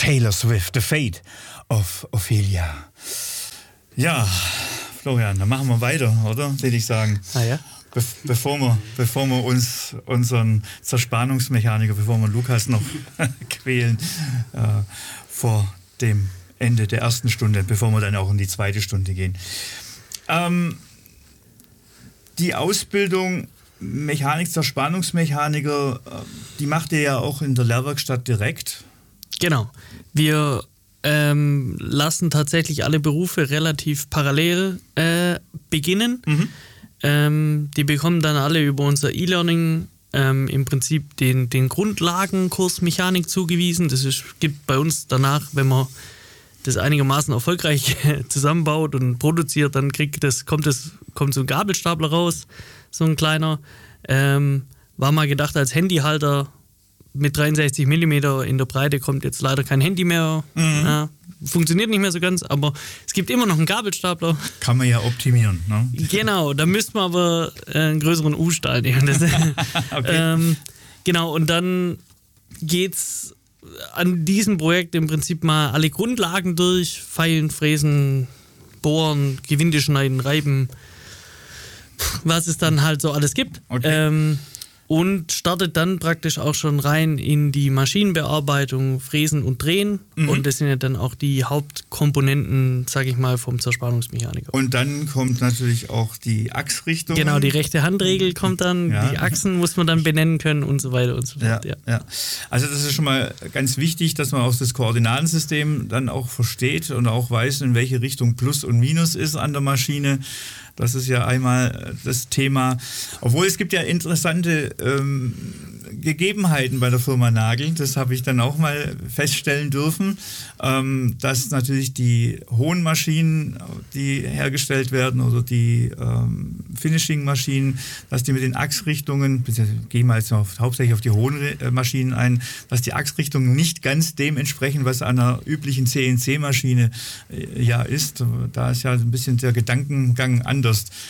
Taylor Swift, The Fate of Ophelia. Ja, Florian, dann machen wir weiter, oder? Würde ich sagen. Ah ja. Bevor wir uns unseren Zerspannungsmechaniker, bevor wir Lukas noch quälen, vor dem Ende der ersten Stunde, bevor wir dann auch in die zweite Stunde gehen. Die Ausbildung Zerspannungsmechaniker, die macht ihr ja auch in der Lehrwerkstatt direkt. Genau. Wir lassen tatsächlich alle Berufe relativ parallel beginnen. Die bekommen dann alle über unser E-Learning im Prinzip den Grundlagenkurs Mechanik zugewiesen. Gibt bei uns danach, wenn man das einigermaßen erfolgreich zusammenbaut und produziert, dann kommt so ein Gabelstapler raus, so ein kleiner. War mal gedacht als Handyhalter mit 63 mm in der Breite, kommt jetzt leider kein Handy mehr. Ja, funktioniert nicht mehr so ganz, aber es gibt immer noch einen Gabelstapler. Kann man ja optimieren, ne? Genau, da müsste man aber einen größeren U-Stahl nehmen. Okay. Genau, und dann geht's an diesem Projekt im Prinzip mal alle Grundlagen durch. Feilen, Fräsen, Bohren, Gewinde schneiden, reiben, was es dann halt so alles gibt. Okay. Und startet dann praktisch auch schon rein in die Maschinenbearbeitung, Fräsen und Drehen. Und das sind ja dann auch die Hauptkomponenten, sage ich mal, vom Zerspannungsmechaniker. Und dann kommt natürlich auch die Achsrichtung. Genau, die rechte Handregel kommt dann, ja. Die Achsen muss man dann benennen können und so weiter und so fort. Ja. Also das ist schon mal ganz wichtig, dass man auch das Koordinatensystem dann auch versteht und auch weiß, in welche Richtung Plus und Minus ist an der Maschine. Das ist ja einmal das Thema. Obwohl es gibt ja interessante Gegebenheiten bei der Firma Nagel. Das habe ich dann auch mal feststellen dürfen, dass natürlich die hohen Maschinen, die hergestellt werden oder die Finishing-Maschinen, dass die mit den Achsrichtungen, gehen wir jetzt hauptsächlich auf die hohen Maschinen ein, dass die Achsrichtungen nicht ganz dem entsprechen, was an einer üblichen CNC-Maschine ja ist. Da ist ja ein bisschen der Gedankengang anders.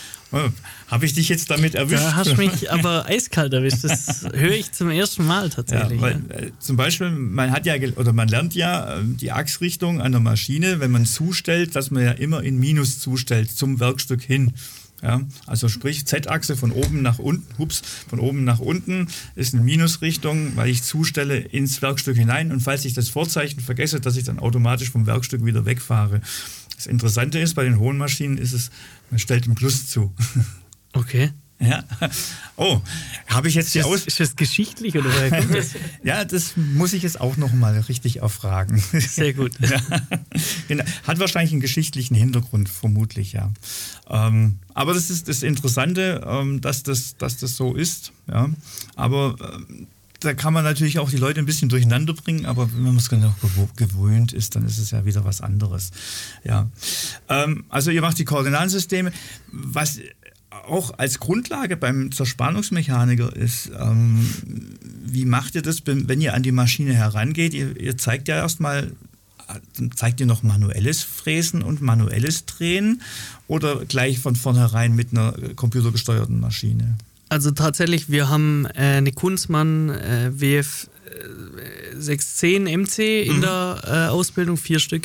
Habe ich dich jetzt damit erwischt? Da hast du mich aber eiskalt erwischt. Das höre ich zum ersten Mal tatsächlich. Ja, weil, zum Beispiel, man lernt ja die Achsrichtung an der Maschine, wenn man zustellt, dass man ja immer in Minus zustellt zum Werkstück hin. Ja, also sprich Z-Achse von oben nach unten, von oben nach unten ist eine Minusrichtung, weil ich zustelle ins Werkstück hinein und falls ich das Vorzeichen vergesse, dass ich dann automatisch vom Werkstück wieder wegfahre. Das Interessante ist, bei den hohen Maschinen ist es, man stellt ein Plus zu. Okay. Ja. Oh, habe ich jetzt Ist das geschichtlich oder woher kommt das? Ja, das muss ich jetzt auch noch mal richtig erfragen. Sehr gut. Ja. Genau. Hat wahrscheinlich einen geschichtlichen Hintergrund, vermutlich, ja. Aber das ist das Interessante, dass das so ist. Ja. Aber da kann man natürlich auch die Leute ein bisschen durcheinander bringen, aber wenn man es genau gewöhnt ist, dann ist es ja wieder was anderes. Ja. Also ihr macht die Koordinatensysteme. Was auch als Grundlage beim Zerspannungsmechaniker ist, wie macht ihr das, wenn ihr an die Maschine herangeht? Ihr zeigt ja erstmal, zeigt ihr noch manuelles Fräsen und manuelles Drehen oder gleich von vornherein mit einer computergesteuerten Maschine? Also tatsächlich, wir haben eine Kunzmann WF 610 MC in der Ausbildung, 4 Stück.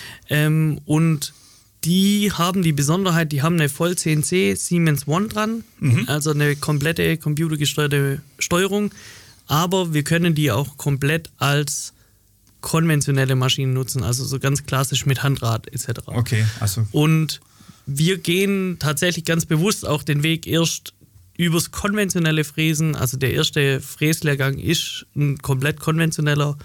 Und die haben die Besonderheit, die haben eine Voll-CNC Siemens One dran, also eine komplette computergesteuerte Steuerung. Aber wir können die auch komplett als konventionelle Maschinen nutzen, also so ganz klassisch mit Handrad etc. Okay, also. Und wir gehen tatsächlich ganz bewusst auch den Weg erst übers konventionelle Fräsen, also der erste Fräslehrgang ist ein komplett konventioneller,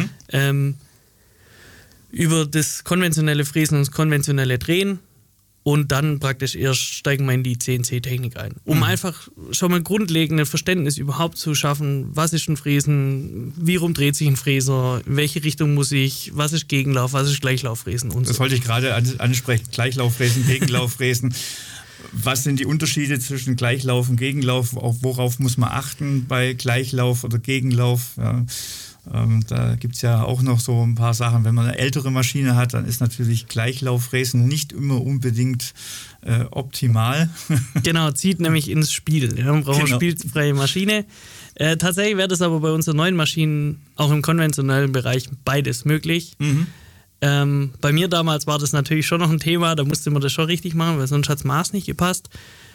über das konventionelle Fräsen und das konventionelle Drehen und dann praktisch erst steigen wir in die CNC-Technik ein, um einfach schon mal grundlegendes Verständnis überhaupt zu schaffen, was ist ein Fräsen, wie rum dreht sich ein Fräser, in welche Richtung muss ich, was ist Gegenlauf, was ist Gleichlauffräsen und so. Das wollte ich gerade ansprechen, Gleichlauffräsen, Gegenlauffräsen. Was sind die Unterschiede zwischen Gleichlauf und Gegenlauf? Worauf muss man achten bei Gleichlauf oder Gegenlauf? Ja. Da gibt es ja auch noch so ein paar Sachen. Wenn man eine ältere Maschine hat, dann ist natürlich Gleichlauffräsen nicht immer unbedingt optimal. Genau, zieht nämlich ins Spiel. Ja, man braucht eine spielfreie Maschine. Tatsächlich wäre das aber bei unseren neuen Maschinen auch im konventionellen Bereich beides möglich. Bei mir damals war das natürlich schon noch ein Thema, da musste man das schon richtig machen, weil sonst hat das Maß nicht gepasst.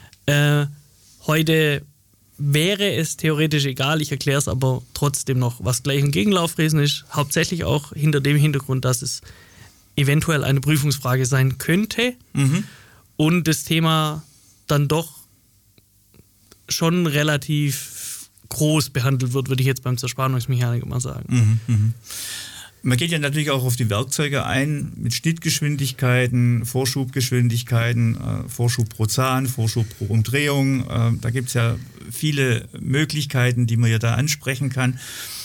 Heute wäre es theoretisch egal, ich erkläre es aber trotzdem noch, was Gleich- und Gegenlauffräsen ist. Hauptsächlich auch hinter dem Hintergrund, dass es eventuell eine Prüfungsfrage sein könnte und das Thema dann doch schon relativ groß behandelt wird, würde ich jetzt beim Zerspannungsmechaniker mal sagen. Man geht ja natürlich auch auf die Werkzeuge ein, mit Schnittgeschwindigkeiten, Vorschubgeschwindigkeiten, Vorschub pro Zahn, Vorschub pro Umdrehung. Da gibt es ja viele Möglichkeiten, die man ja da ansprechen kann.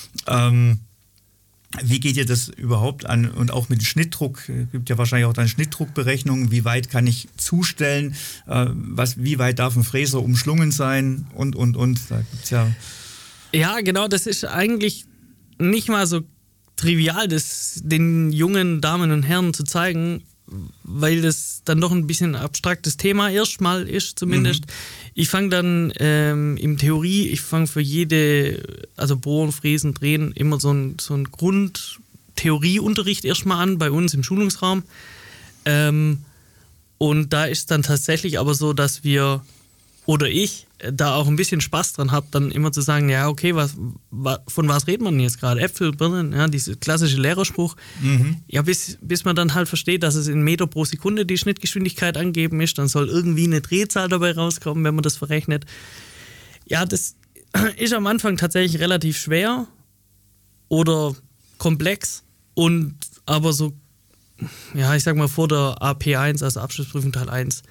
Wie geht ihr das überhaupt an? Und auch mit Schnittdruck, es gibt ja wahrscheinlich auch dann Schnittdruckberechnungen, wie weit kann ich zustellen, wie weit darf ein Fräser umschlungen sein und. Da gibt's ja. Ja, genau, das ist eigentlich nicht mal so trivial, das den jungen Damen und Herren zu zeigen, weil das dann doch ein bisschen ein abstraktes Thema erstmal ist zumindest. Ich fange dann in Theorie, ich fange für jede, also Bohren, Fräsen, Drehen, immer so ein Grundtheorieunterricht erstmal an, bei uns im Schulungsraum. Und da ist dann tatsächlich aber so, dass wir oder ich da auch ein bisschen Spaß dran habe, dann immer zu sagen, ja, okay, von was redet man jetzt gerade? Äpfel, Birnen, ja, dieser klassische Lehrerspruch. Ja, bis man dann halt versteht, dass es in Meter pro Sekunde die Schnittgeschwindigkeit angegeben ist, dann soll irgendwie eine Drehzahl dabei rauskommen, wenn man das verrechnet. Ja, das ist am Anfang tatsächlich relativ schwer oder komplex und aber so, ja, ich sag mal vor der AP1, also Abschlussprüfung Teil 1,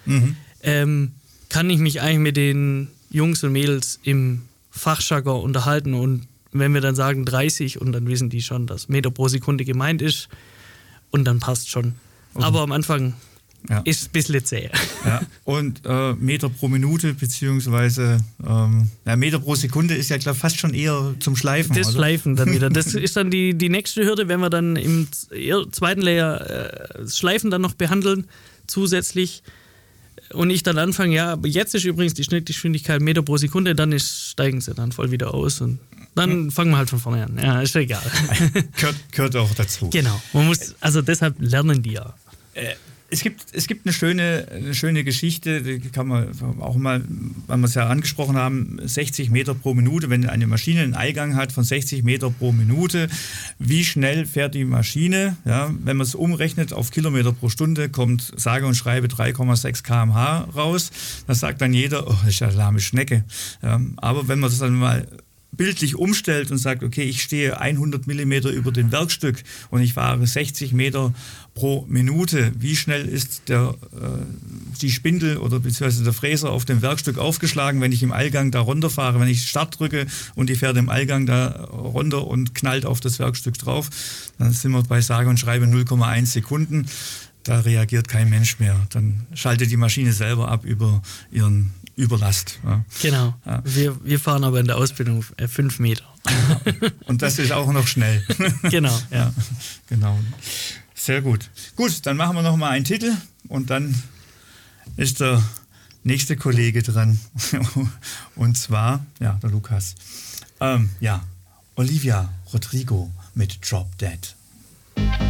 kann ich mich eigentlich mit den Jungs und Mädels im Fachjargon unterhalten und wenn wir dann sagen 30 und dann wissen die schon, dass Meter pro Sekunde gemeint ist und dann passt schon. Aber am Anfang ist es ein bisschen zäh. Ja. Und Meter pro Minute beziehungsweise Meter pro Sekunde ist ja klar fast schon eher zum Schleifen. Das Schleifen dann wieder. Das ist dann die nächste Hürde, wenn wir dann im zweiten Layer das Schleifen dann noch behandeln zusätzlich. Und ich dann anfange, ja, aber jetzt ist übrigens die Schnittgeschwindigkeit Meter pro Sekunde, dann steigen sie dann voll wieder aus und dann fangen wir halt von vorne an. Ja, ist egal. Gehört auch dazu. Genau. Also deshalb lernen die ja. Es gibt eine schöne Geschichte, die kann man auch mal, weil wir es ja angesprochen haben, 60 Meter pro Minute, wenn eine Maschine einen Eingang hat von 60 Meter pro Minute, wie schnell fährt die Maschine? Ja, wenn man es umrechnet auf Kilometer pro Stunde, kommt sage und schreibe 3,6 km/h raus. Das sagt dann jeder, oh, das ist ja eine lahme Schnecke. Ja, aber wenn man das dann mal bildlich umstellt und sagt, okay, ich stehe 100 Millimeter über dem Werkstück und ich fahre 60 Meter pro Minute. Wie schnell ist die Spindel oder beziehungsweise der Fräser auf dem Werkstück aufgeschlagen, wenn ich im Allgang da runterfahre, wenn ich Start drücke und die fährt im Allgang da runter und knallt auf das Werkstück drauf, dann sind wir bei sage und schreibe 0,1 Sekunden. Da reagiert kein Mensch mehr. Dann schaltet die Maschine selber ab über ihren Überlast. Ja. Genau. Ja. Wir fahren aber in der Ausbildung 5 Meter. Und das ist auch noch schnell. Genau. Ja. Genau. Sehr gut. Gut, dann machen wir noch mal einen Titel und dann ist der nächste Kollege dran. Und zwar, der Lukas. Olivia Rodrigo mit Drop Dead.